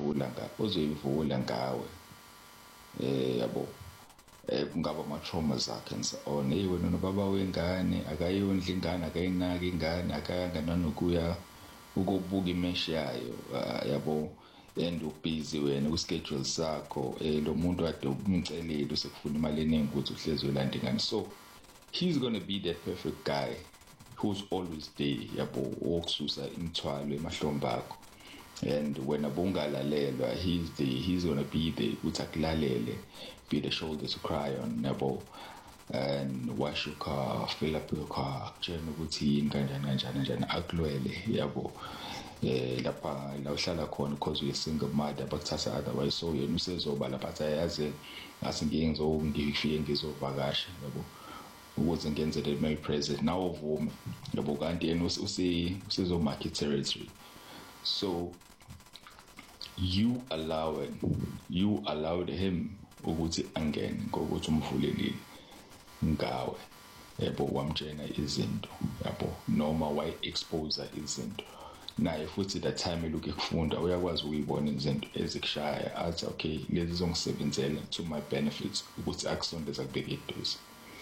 ozoyivula ngawe yabo kungaba ama-trauma zakhe and so on. Wena nobaba wengane akayondla ingane akayinaki ingane akayanga nanokuya ukubuka imesh yayo yabo and ubusy wena uschedule sakho lo muntu ade umcelile usekufuna imali eningi ukuthi uhlezi ulanda ingane. So he's going to be that perfect guy who's always there yabo okususa imithwalo emahlombe akho. And when abungalalelwa he's going to be there ukuthi akulalele, be the shoulder to cry on yabo, and wash your car, fill up your car, tshela ukuthi yini kanjani akulwele yabo lapha la uhlala khona because you're single mother bakuthatha otherwise. So yena usezoba lapha ayazi ngifike ngizovakasha yabo ukuthi ngenzele my present now uvume yabo kanti yena usezo market territory. So you allowed him ukuthi angene ngokuthi umvulelile ngawe yabo wamtshena izinto yabo noma why expose izinto naye futhi that time eloku ekufunda uyakwazi ukuyibona izinto ezikushaya athi okay lezi zongisebenzela to my benefits ukuthi akusondeza kubeka eduze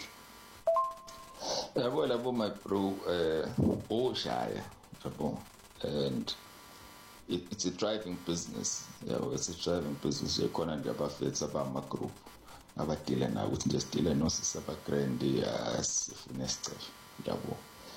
yabo labo my bro oshaya yabo. And it's a driving business. It's a driving business. Yakhona nje abafethu abama-group abadila nawo ukuthi nje sidile nosisi abagrandi sifune sicefe yabo.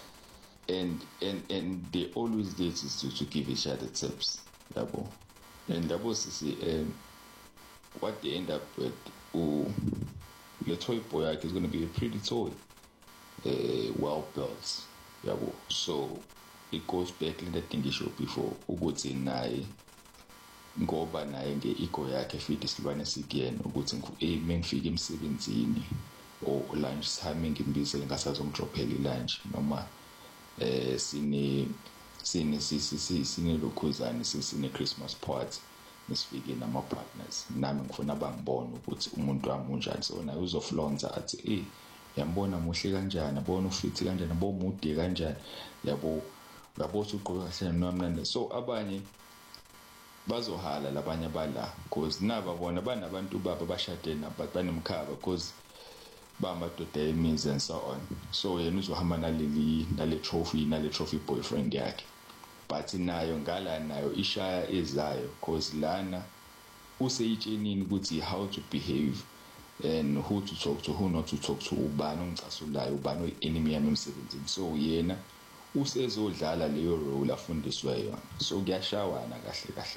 And they always did is to give each other tips yabo. And yabo sisi what they end up with the toy boy yakhe is going to be a pretty toy, well built yabo. So it goes back in the thing issue before ukuthi naye ngoba naye nge-ego yakhe futhi silwane sikuyena ukuthi mengifika emsebenzini or lunch time ngimbizele ngasazongidrophela ilunch noma sine lokhuzane sine Christmas party nisifike nama-partners nami ngifuna bangibona ukuthi umuntu wami unjani. So naye uzoflonza athi yambona muhle kanjani, abona ufithi kanjani, abona umude kanjani yabo ngabotha uqoqa kahle nomnandi. So abanye bazohala labanye bala because naba bona banabantu baba bashade banemkhaba because bamadoda emizi and so on. So yena uzohamba nale trophy boyfriend yakhe, but nayo ngala nayo ishaya ezayo because lana useyitshenini ukuthi how to behave and who to talk to, who not to talk to, ubani ongicasulayo, ubani oyi-enemy yami emsebenzini. So yena usezodlala leyo role afundiswe yona. So kuyashawana kahle la.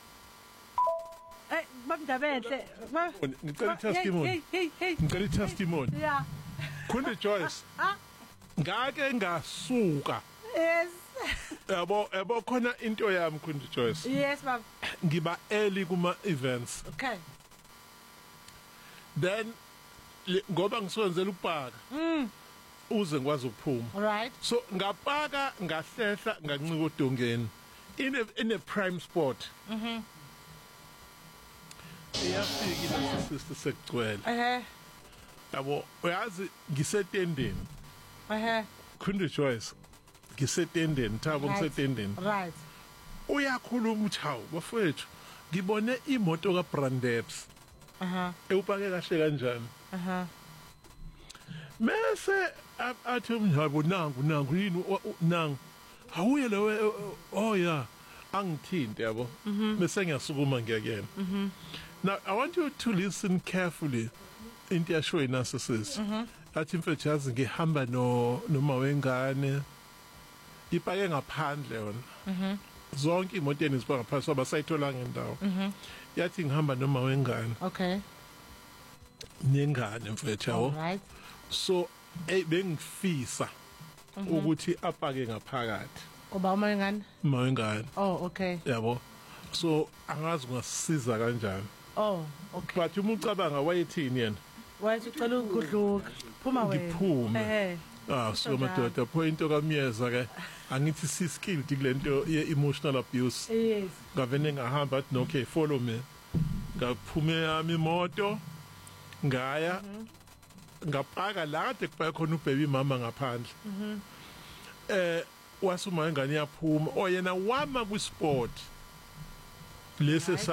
Babndabele ngicela testimony. Ngicela testimony. Yeah. Khunde Joyce. Ngake ngasuka. Yes. Yabo khona into yami Khunde Joyce. Yes baba. Ngiba early kuma events. Okay. Then ngoba ngisenzela ukupaka. Uze ngikwazi ukuphuma. Alright. So ngapaka ngahlehla ngancika odongeni in a prime spot. Iyafika ile sister sekugcwele. Yabo uyazi ngisetendeni. Khunde Joyce ngisetendeni Thabo ngisetendeni. Right. Uyakhuluma uThawu bafethu ngibone imoto kaBrandeps. Ewupake kahle kanjani. Mase athi umhabo nangu yini nangu awuye lo yeah angithinte yabo bese ngiyasukuma ngiyakena. Now I want you to listen carefully into yasho narcissist. Athi mfethu yazi ngihamba noma wengane ipake ngaphandle yona. Zonke imoteni ziba ngaphansi abasayithola ngendawo. Yathi ngihamba noma wengane. Okay. Nengane mfethu yawo. Right. So bengifisa ukuthi apake ngaphakathi. Kuba umawengane. Oh okay. Yabo. So angazi ngasiza kanjani. Oh okay. But umucabanga wayethini yena? Wathi ucela ukudluka. Phuma wena. Ngiphume. So madoda point okamyeza ke angithi si skilled kulento ye emotional abuse. Yes. Ngavene ngahamba athi okay follow me. Ngaphume yami imoto ngaya ngapaka la kade kupaya khona ubaby mama ngaphandle. Wasuma ingane yaphuma oyena wama ku sport lesi